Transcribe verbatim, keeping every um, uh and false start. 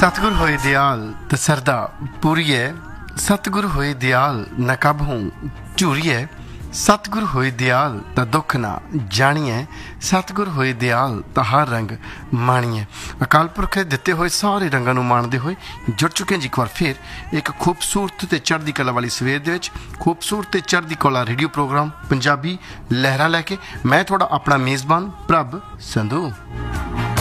सतगुर होए दयाल ते सरदा पूरी है, सतगुर होए दयाल न कब हूँ झूरी है, सतगुर होए दयाल ता दुख ना जानिए, सतगुर होए दयाल ता हर रंग माणिए। अकाल पुरख दे दिते हुए सारे रंगां नूं माणदे होए जुड़ चुके हैं जी एक बार फिर एक खूबसूरत ते चढ़दी कला वाली सवेर दे विच खूबसूरत ते चढ़दी कला रेडियो प्रोग्राम पंजाबी लहरां लैके मैं थोड़ा अपना मेज़बान प्रभ संधू।